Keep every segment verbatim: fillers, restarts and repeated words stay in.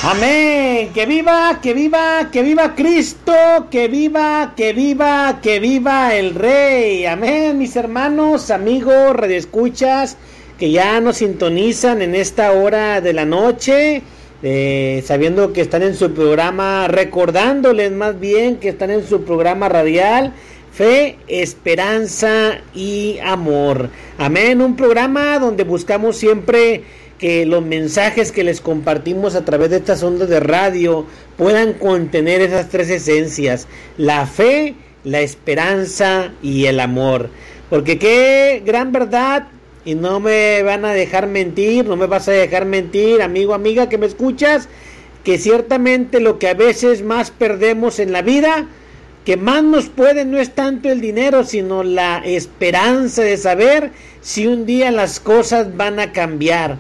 Amén, que viva, que viva, que viva Cristo, que viva, que viva, que viva el Rey. Amén, mis hermanos, amigos, radioescuchas, que ya nos sintonizan en esta hora de la noche, eh, sabiendo que están en su programa, recordándoles más bien que están en su programa radial, Fe, Esperanza y Amor. Amén, un programa donde buscamos siempre que los mensajes que les compartimos a través de estas ondas de radio puedan contener esas tres esencias: la fe, la esperanza y el amor. Porque qué gran verdad, y no me van a dejar mentir, no me vas a dejar mentir, amigo, amiga, que me escuchas, que ciertamente lo que a veces más perdemos en la vida, que más nos puede, no es tanto el dinero, sino la esperanza de saber si un día las cosas van a cambiar,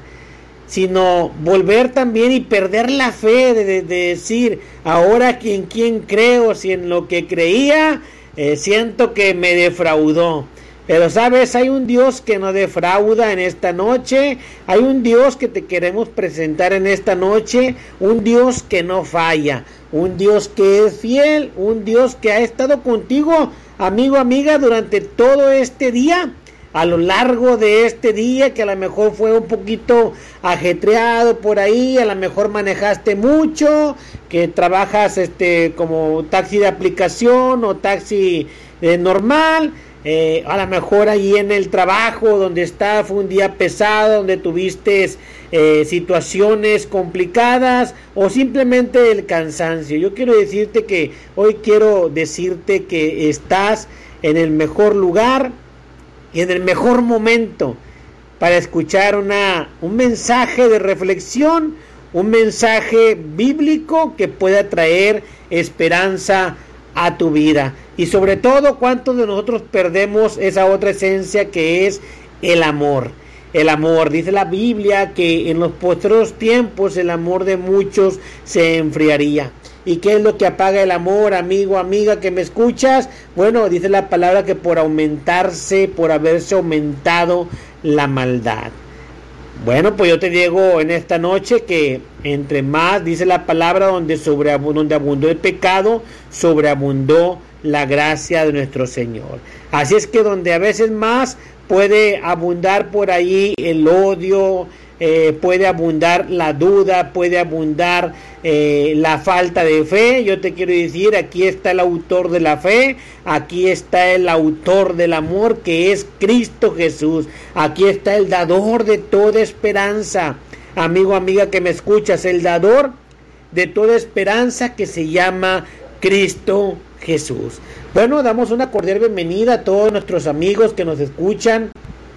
sino volver también y perder la fe de, de, de decir, ahora en quién creo, si en lo que creía, eh, siento que me defraudó. Pero sabes, hay un Dios que no defrauda en esta noche, hay un Dios que te queremos presentar en esta noche, un Dios que no falla, un Dios que es fiel, un Dios que ha estado contigo, amigo, amiga, durante todo este día. A lo largo de este día, que a lo mejor fue un poquito ajetreado por ahí, a lo mejor manejaste mucho, que trabajas este como taxi de aplicación o taxi eh, normal, eh, a lo mejor ahí en el trabajo donde está fue un día pesado, donde tuviste eh, situaciones complicadas o simplemente el cansancio. Yo quiero decirte que hoy quiero decirte que estás en el mejor lugar y en el mejor momento para escuchar una, un mensaje de reflexión, un mensaje bíblico que pueda traer esperanza a tu vida. Y sobre todo, ¿cuántos de nosotros perdemos esa otra esencia que es el amor? El amor, dice la Biblia que en los postreros tiempos el amor de muchos se enfriaría. ¿Y qué es lo que apaga el amor, amigo, amiga, que me escuchas? Bueno, dice la palabra que por aumentarse, por haberse aumentado la maldad. Bueno, pues yo te digo en esta noche que entre más, dice la palabra, donde, sobreabundó, donde abundó el pecado, sobreabundó la gracia de nuestro Señor. Así es que donde a veces más puede abundar por ahí el odio, Eh, puede abundar la duda, puede abundar eh, la falta de fe. Yo te quiero decir, aquí está el autor de la fe, aquí está el autor del amor, que es Cristo Jesús. Aquí está el dador de toda esperanza, amigo, amiga, que me escuchas, el dador de toda esperanza, que se llama Cristo Jesús. Bueno, damos una cordial bienvenida a todos nuestros amigos que nos escuchan,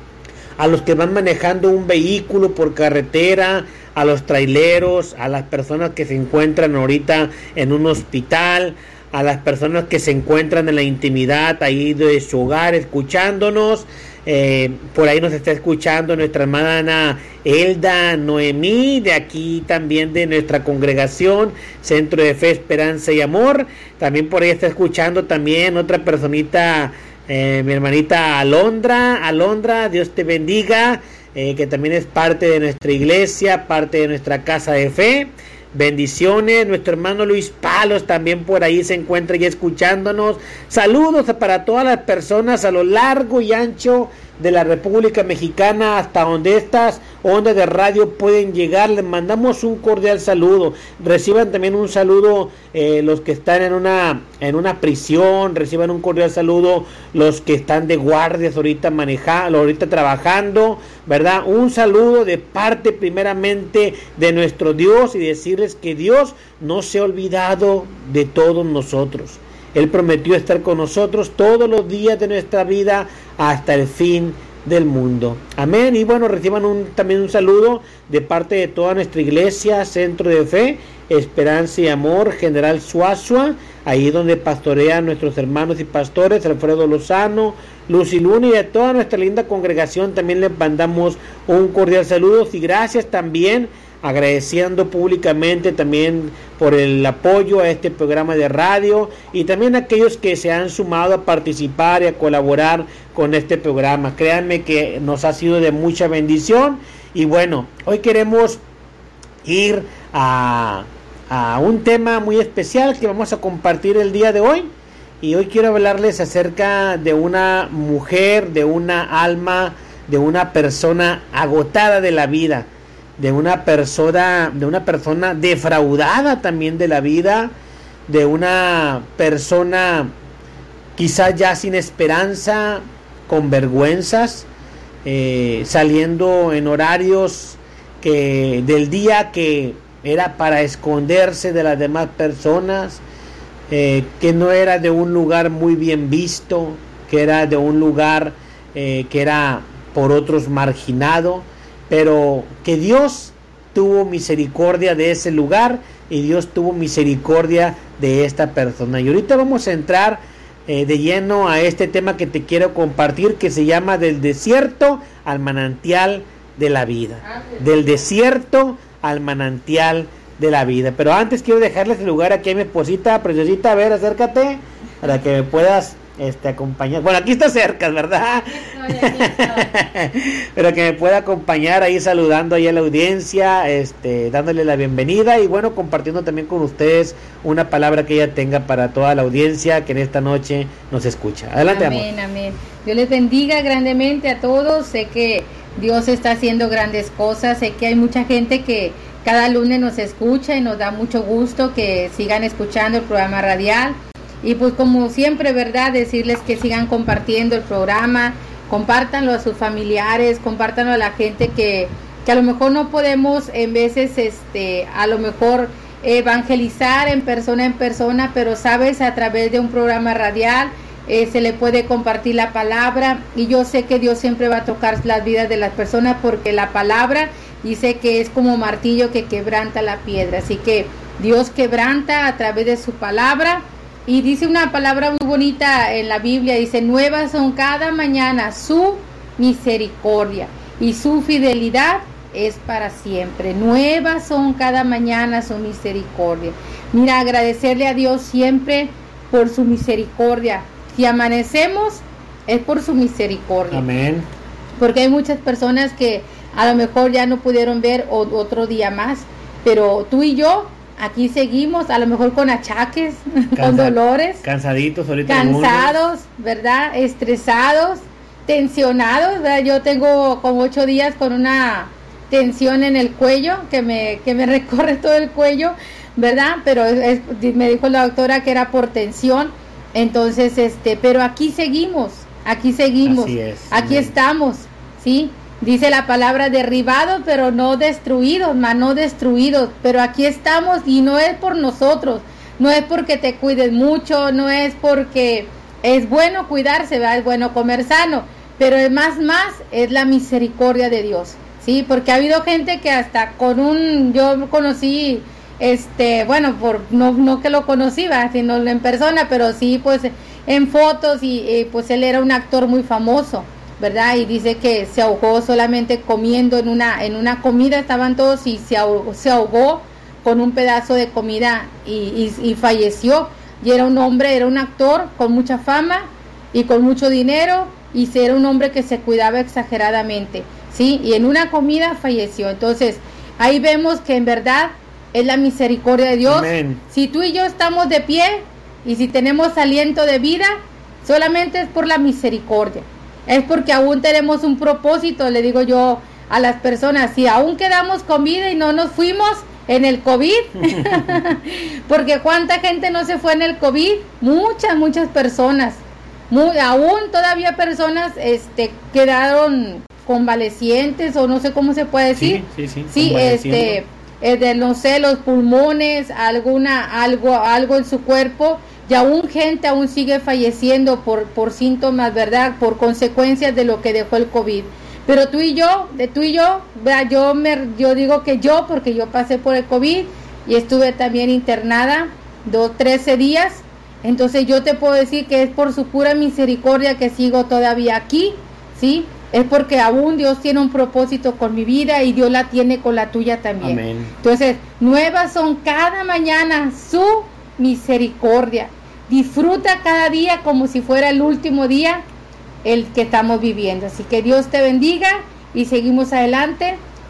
a los que van manejando un vehículo por carretera, a los traileros, a las personas que se encuentran ahorita en un hospital, a las personas que se encuentran en la intimidad ahí de su hogar escuchándonos. Eh, por ahí nos está escuchando nuestra hermana Elda Noemí, de aquí también de nuestra congregación Centro de Fe, Esperanza y Amor. También por ahí está escuchando también otra personita, Eh, mi hermanita Alondra, Alondra, Dios te bendiga, eh, que también es parte de nuestra iglesia, parte de nuestra casa de fe. Bendiciones. Nuestro hermano Luis Palos también por ahí se encuentra ya escuchándonos. Saludos para todas las personas a lo largo y ancho de la República Mexicana, hasta donde estas ondas de radio pueden llegar. Les mandamos un cordial saludo. Reciban también un saludo eh, los que están en una en una prisión. Reciban un cordial saludo los que están de guardias ahorita manejando, ahorita trabajando, ¿verdad? Un saludo de parte primeramente de nuestro Dios, y decirles que Dios no se ha olvidado de todos nosotros. Él prometió estar con nosotros todos los días de nuestra vida hasta el fin del mundo. Amén. Y bueno, reciban un, también un saludo de parte de toda nuestra iglesia, Centro de Fe, Esperanza y Amor, General Suazua, ahí donde pastorean nuestros hermanos y pastores, Alfredo Lozano, Luz y Luna, y a toda nuestra linda congregación también les mandamos un cordial saludo. Y gracias también, agradeciendo públicamente también por el apoyo a este programa de radio, y también a aquellos que se han sumado a participar y a colaborar con este programa. Créanme que nos ha sido de mucha bendición. Y bueno, hoy queremos ir a a un tema muy especial que vamos a compartir el día de hoy. Y hoy quiero hablarles acerca de una mujer, de una alma, de una persona agotada de la vida, de una persona, de una persona defraudada también de la vida, de una persona quizás ya sin esperanza, con vergüenzas, eh, saliendo en horarios que del día que era para esconderse de las demás personas, eh, que no era de un lugar muy bien visto, que era de un lugar eh, que era por otros marginado, pero que Dios tuvo misericordia de ese lugar y Dios tuvo misericordia de esta persona. Y ahorita vamos a entrar eh, de lleno a este tema que te quiero compartir, que se llama del desierto al manantial de la vida. Del desierto al manantial de la vida. Pero antes quiero dejarles el lugar aquí a mi esposita preciosita. A ver, acércate para que me puedas este acompañar. Bueno, aquí está cerca, ¿verdad? Aquí estoy, aquí estoy. Pero que me pueda acompañar ahí saludando ahí a la audiencia, este, dándole la bienvenida y bueno, compartiendo también con ustedes una palabra que ella tenga para toda la audiencia que en esta noche nos escucha. Adelante, amor. Amén, amén. Dios les bendiga grandemente a todos. Sé que Dios está haciendo grandes cosas. Sé que hay mucha gente que cada lunes nos escucha y nos da mucho gusto que sigan escuchando el programa radial. Y pues como siempre, ¿verdad? Decirles que sigan compartiendo el programa, compártanlo a sus familiares, compártanlo a la gente que, que a lo mejor no podemos en veces, este, a lo mejor evangelizar en persona en persona, pero sabes, a través de un programa radial eh, se le puede compartir la palabra y yo sé que Dios siempre va a tocar las vidas de las personas porque la palabra dice que es como martillo que quebranta la piedra, así que Dios quebranta a través de su palabra. Y dice una palabra muy bonita en la Biblia, dice, nuevas son cada mañana su misericordia y su fidelidad es para siempre. Nuevas son cada mañana su misericordia. Mira, agradecerle a Dios siempre por su misericordia. Si amanecemos, es por su misericordia. Amén. Porque hay muchas personas que a lo mejor ya no pudieron ver otro día más, pero tú y yo aquí seguimos, a lo mejor con achaques, Cansa, con dolores, cansaditos, ahorita cansados, ¿verdad? Estresados, tensionados, ¿verdad? Yo tengo como ocho días con una tensión en el cuello que me que me recorre todo el cuello, ¿verdad? Pero es, me dijo la doctora que era por tensión, entonces este, pero aquí seguimos, aquí seguimos, Así es, aquí amén. Estamos, ¿sí? Dice la palabra derribados, pero no destruidos, más no destruidos, pero aquí estamos y no es por nosotros, no es porque te cuides mucho, no es porque es bueno cuidarse, ¿verdad? Es bueno comer sano, pero es más, más es la misericordia de Dios, ¿sí? Porque ha habido gente que hasta con un, yo conocí, este, bueno, por no, no que lo conocí, ¿verdad? Sino en persona, pero sí, pues en fotos y, y pues él era un actor muy famoso, ¿verdad? Y dice que se ahogó solamente comiendo en una en una comida, estaban todos y se ahogó, se ahogó con un pedazo de comida y, y, y falleció. Y era un hombre, era un actor con mucha fama y con mucho dinero y era un hombre que se cuidaba exageradamente, ¿sí? Y en una comida falleció. Entonces, ahí vemos que en verdad es la misericordia de Dios. Amén. Si tú y yo estamos de pie y si tenemos aliento de vida, solamente es por la misericordia. Es porque aún tenemos un propósito, le digo yo a las personas, si aún quedamos con vida y no nos fuimos en el COVID, porque cuánta gente no se fue en el COVID, muchas, muchas personas, muy, aún todavía personas este, quedaron convalecientes o no sé cómo se puede decir, sí, sí, sí, sí este, eh, de no sé, los pulmones, alguna, algo, algo en su cuerpo. Y aún gente aún sigue falleciendo por, por síntomas, ¿verdad? Por consecuencias de lo que dejó el COVID. Pero tú y yo, de tú y yo, ¿verdad? Yo, me, yo digo que yo, porque yo pasé por el COVID y estuve también internada dos, trece días. Entonces yo te puedo decir que es por su pura misericordia que sigo todavía aquí, ¿sí? Es porque aún Dios tiene un propósito con mi vida y Dios la tiene con la tuya también. Amén. Entonces, nuevas son cada mañana su misericordia. Disfruta cada día como si fuera el último día el que estamos viviendo. Así que Dios te bendiga y seguimos adelante.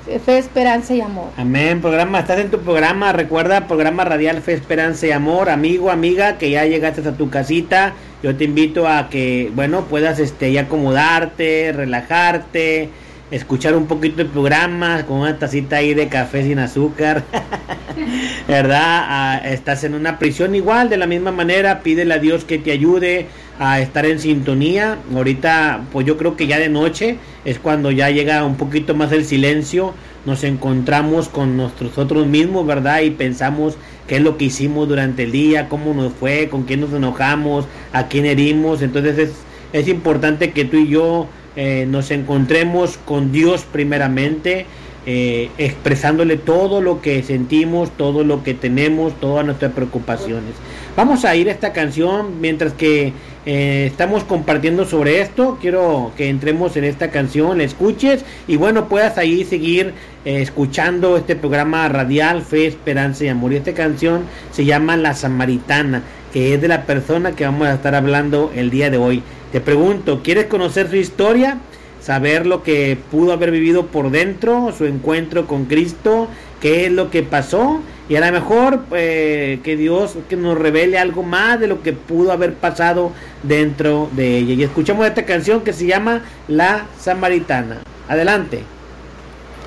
Fe, Esperanza y Amor. Amén. Programa, estás en tu programa, recuerda, programa radial Fe, Esperanza y Amor. Amigo, amiga, que ya llegaste a tu casita, yo te invito a que, bueno, puedas este, ya acomodarte, relajarte, escuchar un poquito el programa con una tacita ahí de café sin azúcar, ¿verdad? Ah, estás en una prisión igual, de la misma manera, pídele a Dios que te ayude a estar en sintonía. Ahorita, pues yo creo que ya de noche es cuando ya llega un poquito más el silencio, nos encontramos con nosotros mismos, ¿verdad? Y pensamos qué es lo que hicimos durante el día, cómo nos fue, con quién nos enojamos, a quién herimos. Entonces es, es importante que tú y yo Eh, nos encontremos con Dios primeramente, eh, expresándole todo lo que sentimos, todo lo que tenemos, todas nuestras preocupaciones. Vamos a ir a esta canción mientras que eh, estamos compartiendo sobre esto. Quiero que entremos en esta canción, la escuches y bueno, puedas ahí seguir eh, escuchando este programa radial Fe, Esperanza y Amor. Y esta canción se llama La Samaritana, que es de la persona que vamos a estar hablando el día de hoy. Te pregunto, ¿quieres conocer su historia? Saber lo que pudo haber vivido por dentro, su encuentro con Cristo, qué es lo que pasó, y a lo mejor eh, que Dios que nos revele algo más de lo que pudo haber pasado dentro de ella. Y escuchamos esta canción que se llama La Samaritana. Adelante.